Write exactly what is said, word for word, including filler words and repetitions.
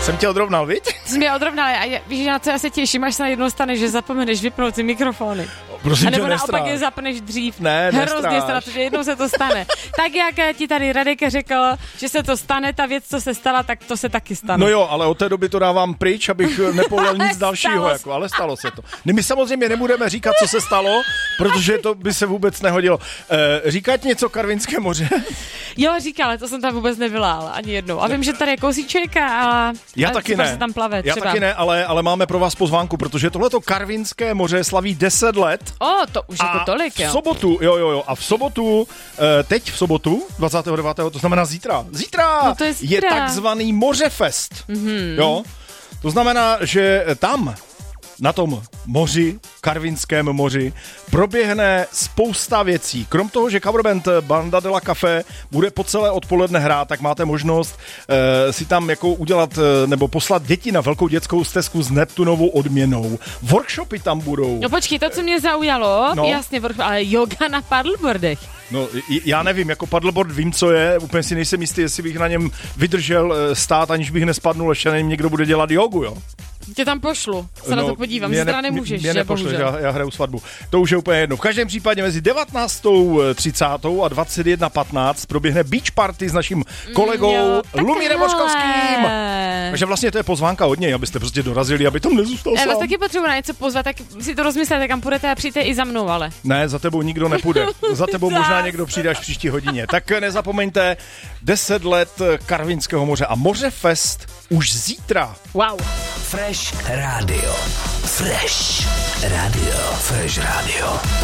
Jsem tě odrovnal, viď? Jsi mě odrovnal a já, víš, na co já se těším, až se najednou stane, že zapomeneš vypnout ty mikrofony. Prosím a nebo tě, naopak nestráš. je zapneš dřív. Ne, Hrozně se na to, že jednou se to stane. Tak jak ti tady Radek řekl, že se to stane, ta věc, co se stala, tak to se taky stane. No jo, ale od té doby to dávám pryč, abych nepolel nic dalšího, stalo jako, ale stalo se to. My samozřejmě nebudeme říkat, co se stalo, protože to by se vůbec nehodilo. E, říkat něco Karvinské moře? Jo, říká, ale to jsem tam vůbec nevylál ani jednou. A vím, že tady je kousíček a, Já a taky ne. se tam plave Já třeba. taky ne, ale, ale máme pro vás pozvánku, protože tohleto Karvinské moře slaví deset let. O, to už jako tolik, jo. v sobotu, jo, jo, jo, a v sobotu, teď v sobotu, dvacátého devátého to znamená zítra. Zítra, no to je, zítra. je takzvaný Mořefest. Mm-hmm. Jo, to znamená, že tam na tom moři, Karvinském moři, proběhne spousta věcí. Krom toho, že coverband Banda de la Café bude po celé odpoledne hrát, tak máte možnost uh, si tam jako udělat uh, nebo poslat děti na velkou dětskou stezku s Neptunovou odměnou. Workshopy tam budou. No počkej, to, co mě zaujalo, no. jasně, ale yoga na paddleboardech. No, já nevím, jako paddleboard vím, co je, úplně si nejsem jistý, jestli bych na něm vydržel stát, aniž bych nespadnul, ještě nevím, někdo bude dělat jogu, jo. Tě tam pošlu, se no, na to podívám, že teda nemůžeš, mě že nepošleš, já, já hraju svatbu. To už je úplně jedno. V každém případě mezi devatenáctou třicátou a dvacet jedna patnáct proběhne beach party s naším kolegou jo, Lumírem Vočkovským. Takže vlastně to je pozvánka od něj, abyste prostě dorazili, aby tam nezůstal Já sám. vás taky potřebuji na něco pozvat, tak si to rozmyslete, kam půjdete a přijďte i za mnou, ale. Ne, za tebou nikdo nepůjde. Za tebou možná někdo přijde až příští hodině. Tak nezapomeňte, deset let Karvinského moře a Mořefest už zítra. Wow. Fresh Radio. Fresh Radio. Fresh Radio.